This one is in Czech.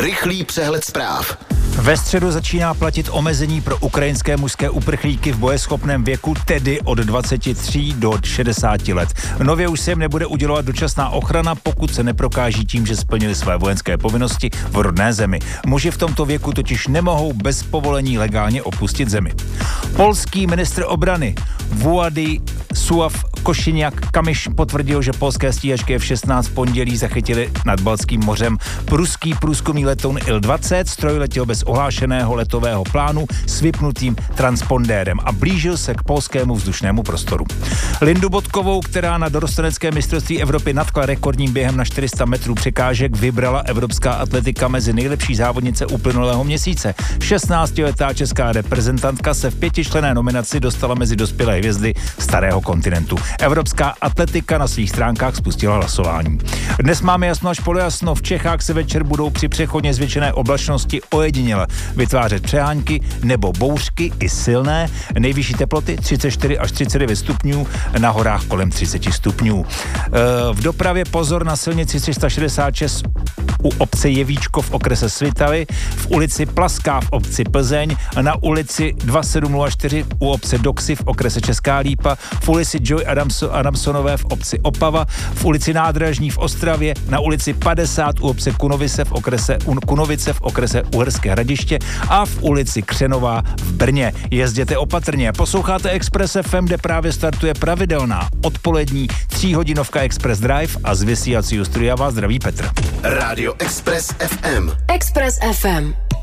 Rychlý přehled zpráv. Ve středu začíná platit omezení pro ukrajinské mužské uprchlíky v bojeschopném věku, tedy od 23 do 60 let. Nově už se jim nebude udělovat dočasná ochrana, pokud se neprokáží tím, že splnili své vojenské povinnosti v rodné zemi. Muži v tomto věku totiž nemohou bez povolení legálně opustit zemi. Polský ministr obrany Władysław Kosiniak-Kamysz potvrdil, že polské stíhačky F-16 v pondělí zachytili nad Baltským mořem ruský průzkumný letoun Il-20. Stroj letěl bez ohlášeného letového plánu s vypnutým transpondérem a blížil se k polskému vzdušnému prostoru. Lindu Bodkovou, která na dorosteneckém mistrovství Evropy nadkla rekordním během na 400 metrů překážek, vybrala Evropská atletika mezi nejlepší závodnice uplynulého měsíce. 16letá česká reprezentantka se v 5členné nominaci dostala mezi dospělé hvězdy starého kontinentu. Evropská atletika na svých stránkách spustila hlasování. Dnes máme jasno až polojasno. V Čechách se večer budou při přechodně zvětšené oblačnosti ojediněle vytvářet přehánky nebo bouřky i silné. Nejvyšší teploty 34 až 39 stupňů, na horách kolem 30 stupňů. V dopravě pozor na silnici 366 u obce Jevíčko v okrese Svitavy, v ulici Plaská v obci Plzeň, na ulici 2704 u obce Doxy v okrese Česká Lípa, v ulici Joy Adamsonové v obci Opava, v ulici Nádražní v Ostravě, na ulici 50 u obce Kunovice v okrese Uherské Hradiště a v ulici Křenová v Brně. Jezděte opatrně. Posloucháte Express FM, kde právě startuje pravidelná odpolední 3hodinovka Express Drive a z vysílacího studia vás zdraví Petr. Rádio Express FM. Express FM.